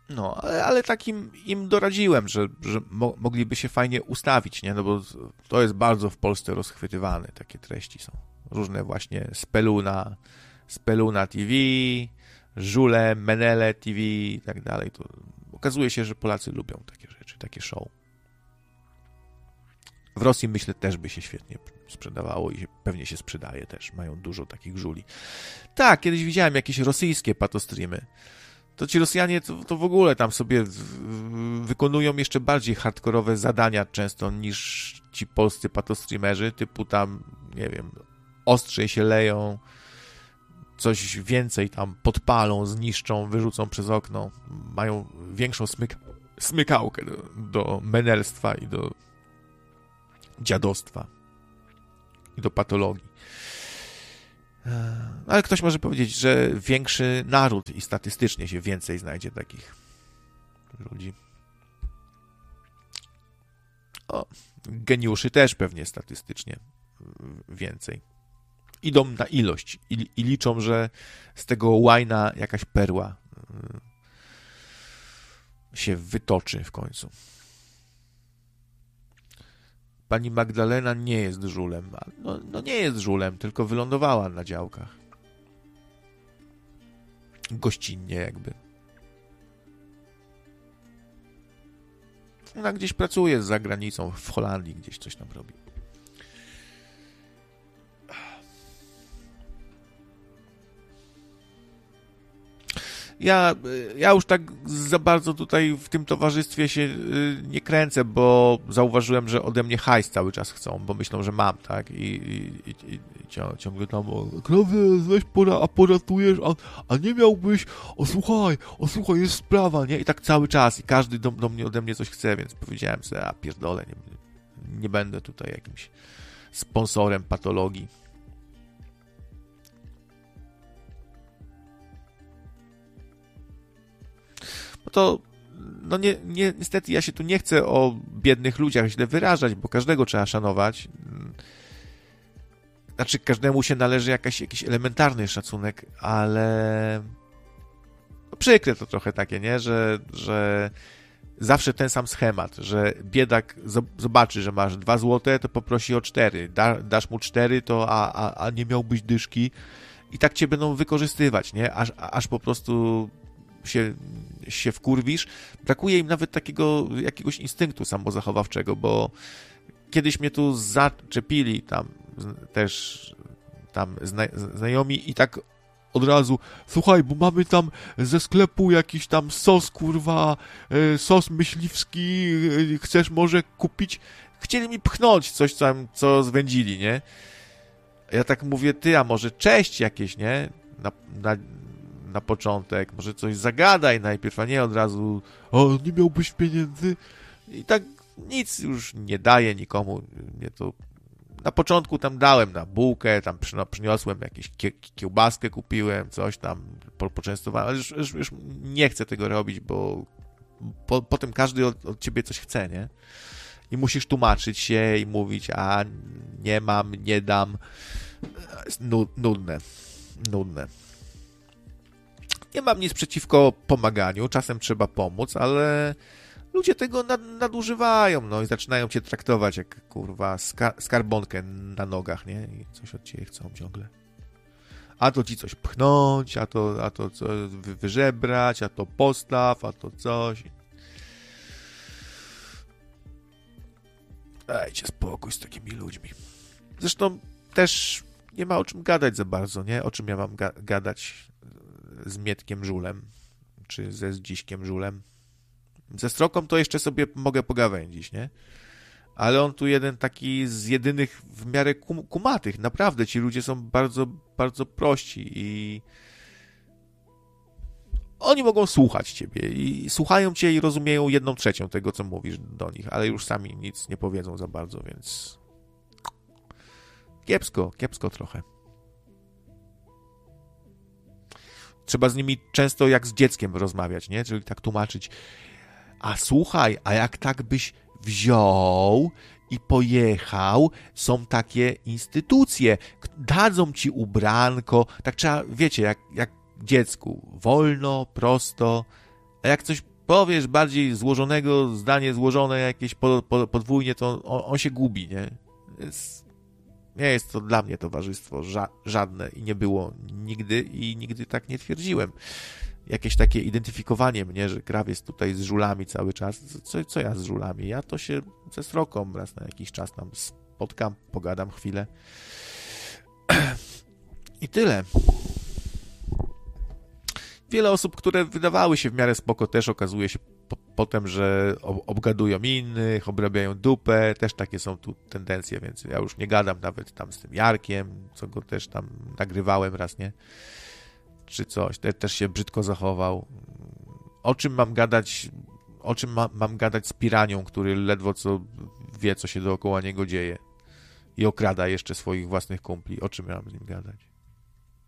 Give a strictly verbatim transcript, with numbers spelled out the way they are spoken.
No, ale, ale takim im doradziłem, że, że mo, mogliby się fajnie ustawić, nie? No bo to jest bardzo w Polsce rozchwytywane, takie treści są. Różne właśnie Speluna, Speluna T V, Żule, Menele T V i tak dalej. To okazuje się, że Polacy lubią takie rzeczy, takie show. W Rosji, myślę, też by się świetnie sprzedawało i pewnie się sprzedaje też. Mają dużo takich żuli. Tak, kiedyś widziałem jakieś rosyjskie patostreamy. To ci Rosjanie to, to w ogóle tam sobie wykonują jeszcze bardziej hardkorowe zadania często niż ci polscy patostreamerzy, typu tam, nie wiem, ostrzej się leją, coś więcej tam podpalą, zniszczą, wyrzucą przez okno. Mają większą smyk smykałkę do, do menelstwa i do dziadostwa i do patologii. Ale ktoś może powiedzieć, że większy naród i statystycznie się więcej znajdzie takich ludzi. O, geniuszy też pewnie statystycznie więcej. Idą na ilość i, i liczą, że z tego łajna jakaś perła się wytoczy w końcu. Pani Magdalena nie jest żulem. No, no nie jest żulem, tylko wylądowała na działkach. Gościnnie jakby. Ona gdzieś pracuje za granicą, w Holandii gdzieś coś tam robi. Ja, ja już tak za bardzo tutaj w tym towarzystwie się nie kręcę, bo zauważyłem, że ode mnie hajs cały czas chcą, bo myślą, że mam, tak? I, i, i, i ciągle tam, krowie, weź pora, a poratujesz, a, a nie miałbyś, o słuchaj, o słuchaj, jest sprawa, nie? I tak cały czas i każdy do, do mnie, ode mnie coś chce, więc powiedziałem sobie, a pierdolę, nie, nie będę tutaj jakimś sponsorem patologii. No to, no nie, nie, niestety ja się tu nie chcę o biednych ludziach źle wyrażać, bo każdego trzeba szanować. Znaczy, każdemu się należy jakaś, jakiś elementarny szacunek, ale no przykre to trochę takie, nie? Że, że zawsze ten sam schemat, że biedak zobaczy, że masz dwa złote, to poprosi o cztery. Da, dasz mu cztery, to a, a, a nie miałbyś dyszki. I tak cię będą wykorzystywać, nie? Aż, aż po prostu się, się wkurwisz. Brakuje im nawet takiego jakiegoś instynktu samozachowawczego, bo kiedyś mnie tu zaczepili tam też tam zna, znajomi i tak od razu, słuchaj, bo mamy tam ze sklepu jakiś tam sos, kurwa, sos myśliwski, chcesz może kupić? Chcieli mi pchnąć coś tam, co zwędzili, nie? Ja tak mówię, ty, a może cześć jakieś, nie? Na, na, na początek, może coś zagadaj najpierw, a nie od razu, o, nie miałbyś pieniędzy? I tak nic już nie daje nikomu. Mnie to na początku tam dałem na bułkę, tam przyniosłem jakieś kiełbaskę, kupiłem, coś tam po, poczęstowałem, ale już, już, już nie chcę tego robić, bo po, potem każdy od, od ciebie coś chce, nie? I musisz tłumaczyć się i mówić, a nie mam, nie dam. Jest nudne. Nudne. Nie mam nic przeciwko pomaganiu, czasem trzeba pomóc, ale ludzie tego nadużywają, no i zaczynają cię traktować jak, kurwa, skar- skarbonkę na nogach, nie? I coś od ciebie chcą ciągle. A to ci coś pchnąć, a to, a to co wyżebrać, a to postaw, a to coś. Dajcie spokój z takimi ludźmi. Zresztą też nie ma o czym gadać za bardzo, nie? O czym ja mam ga- gadać z Mietkiem Żulem, czy ze Zdziśkiem Żulem. Ze Stroką to jeszcze sobie mogę pogawędzić, nie? Ale on tu jeden taki z jedynych w miarę kum- kumatych. Naprawdę, ci ludzie są bardzo, bardzo prości i oni mogą słuchać ciebie i słuchają cię i rozumieją jedną trzecią tego, co mówisz do nich, ale już sami nic nie powiedzą za bardzo, więc kiepsko, kiepsko trochę. Trzeba z nimi często jak z dzieckiem rozmawiać, nie? Czyli tak tłumaczyć, a słuchaj, a jak tak byś wziął i pojechał, są takie instytucje, dadzą ci ubranko, tak trzeba, wiecie, jak, jak dziecku, wolno, prosto, a jak coś powiesz bardziej złożonego, zdanie złożone jakieś po, po, podwójnie, to on, on się gubi, nie? Jest, nie jest to dla mnie towarzystwo ża- żadne i nie było nigdy i nigdy tak nie twierdziłem. Jakieś takie identyfikowanie mnie, że Graf jest tutaj z żulami cały czas. Co, co ja z żulami? Ja to się ze Sroką raz na jakiś czas tam spotkam, pogadam chwilę. I tyle. Wiele osób, które wydawały się w miarę spoko, też okazuje się po, potem, że obgadują innych, obrabiają dupę, też takie są tu tendencje, więc ja już nie gadam nawet tam z tym Jarkiem, co go też tam nagrywałem raz, nie? Czy coś, te, też się brzydko zachował. O czym mam gadać, o czym ma, mam gadać z piranią, który ledwo co wie, co się dookoła niego dzieje i okrada jeszcze swoich własnych kumpli. O czym ja mam z nim gadać?